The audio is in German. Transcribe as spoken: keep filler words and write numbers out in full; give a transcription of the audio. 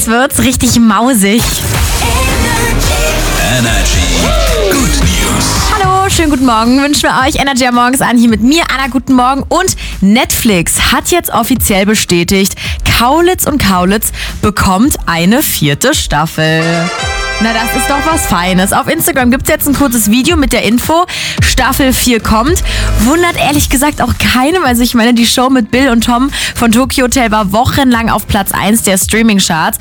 Jetzt wird's richtig mausig. Energy. Good News. Hallo, schönen guten Morgen. Wünschen wir euch Energy am Morgens an hier mit mir, Anna, guten Morgen. Und Netflix hat jetzt offiziell bestätigt, Kaulitz und Kaulitz bekommt eine vierte Staffel. Na, das ist doch was Feines. Auf Instagram gibt's jetzt ein kurzes Video mit der Info, Staffel vier kommt. Wundert ehrlich gesagt auch keinem. Also ich meine, die Show mit Bill und Tom von Tokyo Hotel war wochenlang auf Platz eins der Streaming-Charts.